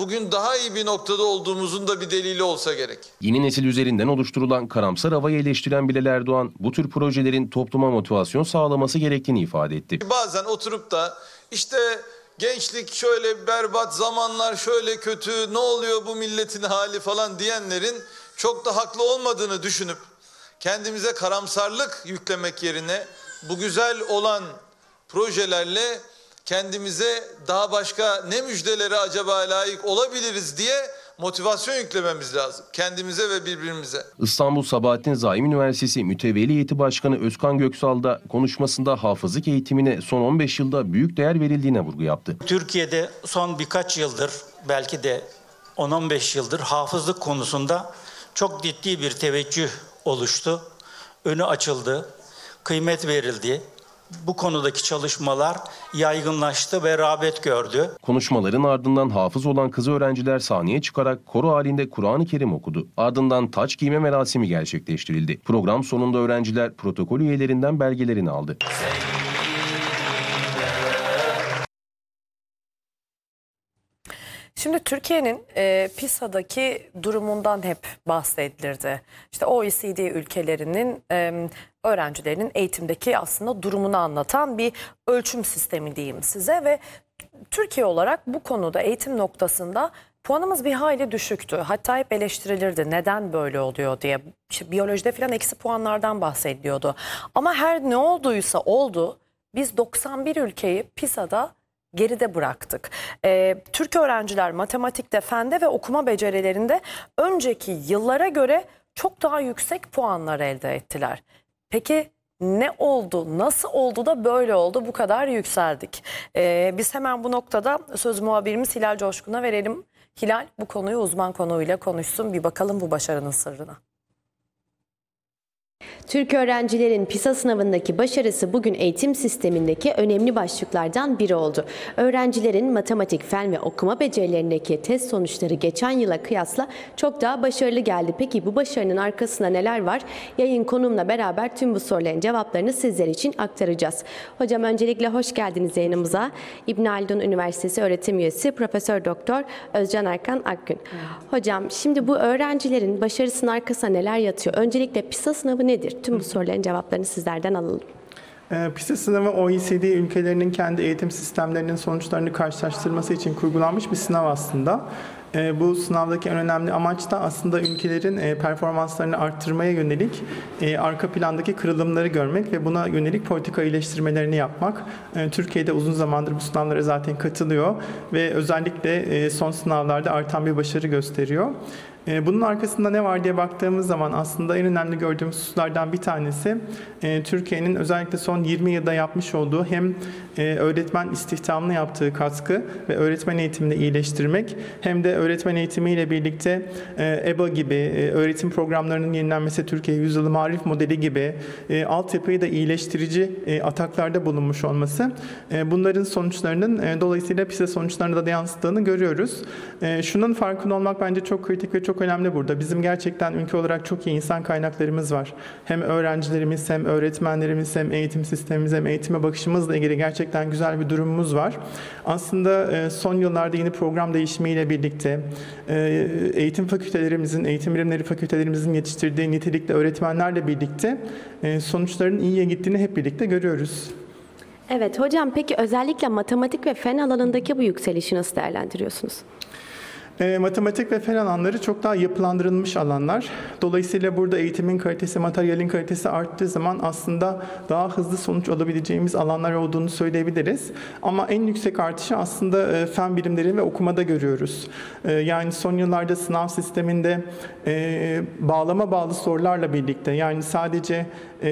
bugün daha iyi bir noktada olduğumuzun da bir delili olsa gerek. Yeni nesil üzerinden oluşturulan karamsar havayı eleştiren Bilal Erdoğan, bu tür projelerin topluma motivasyon sağlaması gerektiğini ifade etti. Bazen oturup da işte gençlik şöyle berbat, zamanlar şöyle kötü, ne oluyor bu milletin hali falan diyenlerin çok da haklı olmadığını düşünüp kendimize karamsarlık yüklemek yerine bu güzel olan projelerle kendimize daha başka ne müjdelere acaba layık olabiliriz diye motivasyon yüklememiz lazım kendimize ve birbirimize. İstanbul Sabahattin Zaim Üniversitesi Mütevelli Heyeti Başkanı Özkan Göksal da konuşmasında hafızlık eğitimine son 15 yılda büyük değer verildiğine vurgu yaptı. Türkiye'de son birkaç yıldır, belki de 10-15 yıldır hafızlık konusunda çok ciddi bir teveccüh oluştu. Önü açıldı, kıymet verildi. Bu konudaki çalışmalar yaygınlaştı ve rağbet gördü. Konuşmaların ardından hafız olan kız öğrenciler sahneye çıkarak koro halinde Kur'an-ı Kerim okudu. Ardından taç giyme merasimi gerçekleştirildi. Program sonunda öğrenciler protokol üyelerinden belgelerini aldı. Şimdi Türkiye'nin PISA'daki durumundan hep bahsedilirdi. İşte OECD ülkelerinin öğrencilerinin eğitimdeki aslında durumunu anlatan bir ölçüm sistemi diyeyim size ve Türkiye olarak bu konuda eğitim noktasında puanımız bir hayli düşüktü. Hatta hep eleştirilirdi neden böyle oluyor diye. İşte biyolojide falan eksi puanlardan bahsediliyordu. Ama her ne olduysa oldu, biz 91 ülkeyi PISA'da geride bıraktık. Türk öğrenciler matematikte, fende ve okuma becerilerinde önceki yıllara göre çok daha yüksek puanlar elde ettiler. Peki ne oldu, nasıl oldu da böyle oldu, bu kadar yükseldik? Biz hemen bu noktada söz muhabirimiz Hilal Coşkun'a verelim. Hilal bu konuyu uzman konuğuyla konuşsun, bir bakalım bu başarının sırrına. Türk öğrencilerin PISA sınavındaki başarısı bugün eğitim sistemindeki önemli başlıklardan biri oldu. Öğrencilerin matematik, fen ve okuma becerilerindeki test sonuçları geçen yıla kıyasla çok daha başarılı geldi. Peki bu başarının arkasında neler var? Yayın konuğumla beraber tüm bu soruların cevaplarını sizler için aktaracağız. Hocam öncelikle hoş geldiniz yayınımıza. İbn Haldun Üniversitesi öğretim üyesi Profesör Doktor Özcan Erkan Akgün. Hocam şimdi bu öğrencilerin başarısının arkasında neler yatıyor? Öncelikle PISA sınavı nedir? Tüm bu soruların cevaplarını sizlerden alalım. PISA sınavı OECD ülkelerinin kendi eğitim sistemlerinin sonuçlarını karşılaştırması için kurgulanmış bir sınav aslında. Bu sınavdaki en önemli amaç da aslında ülkelerin performanslarını arttırmaya yönelik arka plandaki kırılımları görmek ve buna yönelik politika iyileştirmelerini yapmak. Türkiye'de uzun zamandır bu sınavlara zaten katılıyor ve özellikle son sınavlarda artan bir başarı gösteriyor. Bunun arkasında ne var diye baktığımız zaman aslında en önemli gördüğümüz hususlardan bir tanesi Türkiye'nin özellikle son 20 yılda yapmış olduğu hem öğretmen istihdamına yaptığı katkı ve öğretmen eğitimini iyileştirmek hem de öğretmen eğitimiyle birlikte EBA gibi öğretim programlarının yenilenmesi, Türkiye Yüzyılı Marif modeli gibi altyapıyı da iyileştirici ataklarda bulunmuş olması bunların sonuçlarının dolayısıyla PISA sonuçlarına da yansıttığını görüyoruz. Şunun farkında olmak bence çok kritik ve çok önemli burada. Bizim gerçekten ülke olarak çok iyi insan kaynaklarımız var. Hem öğrencilerimiz, hem öğretmenlerimiz, hem eğitim sistemimiz, hem eğitime bakışımızla ilgili gerçekten güzel bir durumumuz var. Aslında son yıllarda yeni program değişimiyle birlikte eğitim fakültelerimizin, eğitim bilimleri fakültelerimizin yetiştirdiği nitelikli öğretmenlerle birlikte sonuçların iyiye gittiğini hep birlikte görüyoruz. Evet hocam, peki özellikle matematik ve fen alanındaki bu yükselişi nasıl değerlendiriyorsunuz? Matematik ve fen alanları çok daha yapılandırılmış alanlar. Dolayısıyla burada eğitimin kalitesi, materyalin kalitesi arttığı zaman aslında daha hızlı sonuç alabileceğimiz alanlar olduğunu söyleyebiliriz. Ama en yüksek artışı aslında fen bilimleri ve okumada görüyoruz. Yani son yıllarda sınav sisteminde bağlama bağlı sorularla birlikte, yani sadece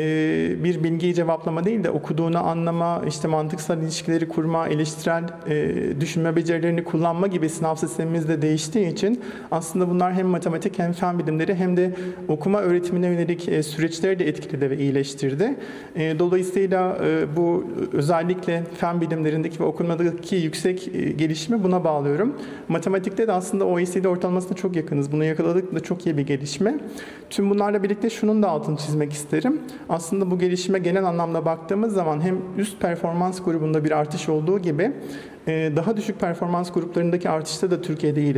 bir bilgiyi cevaplama değil de okuduğunu anlama, işte mantıksal ilişkileri kurma, eleştirel düşünme becerilerini kullanma gibi sınav sistemimizde değiştiği için aslında bunlar hem matematik hem fen bilimleri hem de okuma öğretimine yönelik süreçleri de etkiledi ve iyileştirdi. Dolayısıyla bu özellikle fen bilimlerindeki ve okumadaki yüksek gelişimi buna bağlıyorum. Matematikte de aslında OECD ortalamasına çok yakınız. Bunu yakaladık da çok iyi bir gelişme. Tüm bunlarla birlikte şunun da altını çizmek isterim. Aslında bu gelişime genel anlamda baktığımız zaman hem üst performans grubunda bir artış olduğu gibi daha düşük performans gruplarındaki artışta da Türkiye'de iyi